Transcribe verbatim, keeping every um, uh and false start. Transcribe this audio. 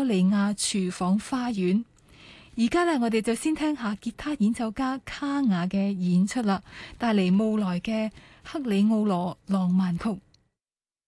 利亞廚房花園。而家呢，我哋就先聽下吉他演奏家卡雅嘅演出啦，帶嚟慕萊嘅克里奧羅浪漫曲。